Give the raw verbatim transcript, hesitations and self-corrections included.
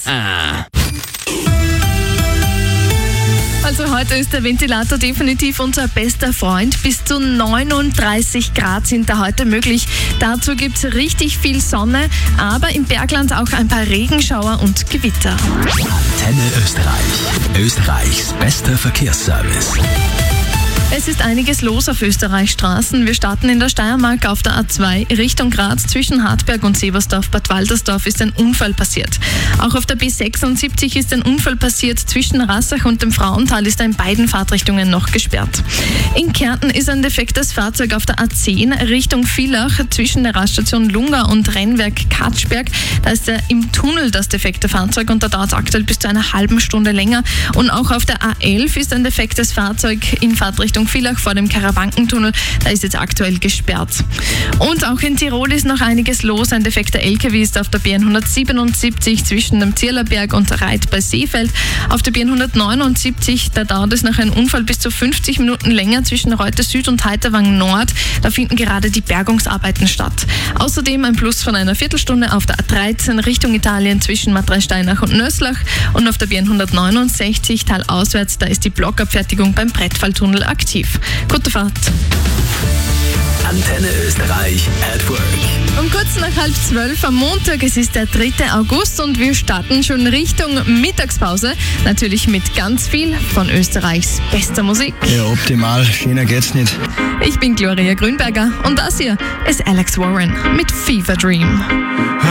Also heute ist der Ventilator definitiv unser bester Freund. Bis zu neununddreißig Grad sind da heute möglich. Dazu gibt es richtig viel Sonne, aber im Bergland auch ein paar Regenschauer und Gewitter. Antenne Österreich. Österreichs bester Verkehrsservice. Es ist einiges los auf Österreichs Straßen. Wir starten in der Steiermark auf der A zwei Richtung Graz. Zwischen Hartberg und Sebersdorf-Bad Waltersdorf ist ein Unfall passiert. Auch auf der B sechsundsiebzig ist ein Unfall passiert. Zwischen Rassach und dem Frauental ist er in beiden Fahrtrichtungen noch gesperrt. In Kärnten ist ein defektes Fahrzeug auf der A zehn Richtung Villach zwischen der Raststation Lunga und Rennwerk Katschberg. Da ist er im Tunnel das defekte Fahrzeug und da dauert es aktuell bis zu einer halben Stunde länger. Und auch auf der A elf ist ein defektes Fahrzeug in Fahrtrichtung Villach vor dem Karawankentunnel. Da ist jetzt aktuell gesperrt. Und auch in Tirol ist noch einiges los. Ein defekter L K W ist auf der B hundertsiebenundsiebzig zwischen dem Zierlerberg und Reit bei Seefeld. Auf der B hundertneunundsiebzig, da dauert es nach einem Unfall bis zu fünfzig Minuten länger zwischen Reute Süd und Heiterwang Nord. Da finden gerade die Bergungsarbeiten statt. Außerdem ein Plus von einer Viertelstunde auf der A dreizehn Richtung Italien zwischen Matrei-Steinach und Nöslach. Und auf der B hundertneunundsechzig talauswärts, da ist die Blockabfertigung beim Brettfalltunnel aktiv. Gute Fahrt. Antenne Österreich at Work. Um kurz nach halb zwölf am Montag, es ist der dritte August und wir starten schon Richtung Mittagspause. Natürlich mit ganz viel von Österreichs bester Musik. Ja, optimal. Schöner geht's nicht. Ich bin Gloria Grünberger und das hier ist Alex Warren mit Fever Dream.